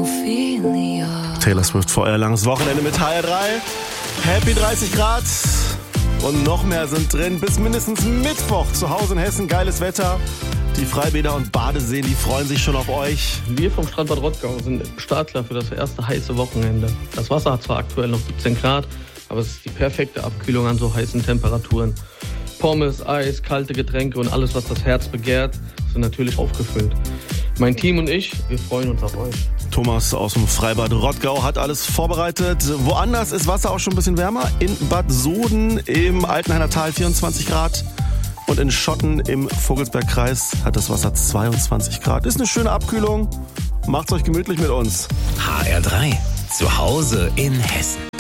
Taylor Swift vor euer langes Wochenende mit HR3. Happy 30 Grad. Und noch mehr sind drin. Bis mindestens Mittwoch zu Hause in Hessen. Geiles Wetter. Die Freibäder und Badeseen, die freuen sich schon auf euch. Wir vom Strandbad Rottgau sind Startklar für das erste heiße Wochenende. Das Wasser hat zwar aktuell noch 17 Grad, aber es ist die perfekte Abkühlung an so heißen Temperaturen. Pommes, Eis, kalte Getränke und alles, was das Herz begehrt, sind natürlich aufgefüllt. Mein Team und ich, wir freuen uns auf euch. Thomas aus dem Freibad Rottgau hat alles vorbereitet. Woanders ist Wasser auch schon ein bisschen wärmer. In Bad Soden im Altenhainer Tal 24 Grad. Und in Schotten im Vogelsbergkreis hat das Wasser 22 Grad. Ist eine schöne Abkühlung. Macht's euch gemütlich mit uns. HR3, zu Hause in Hessen.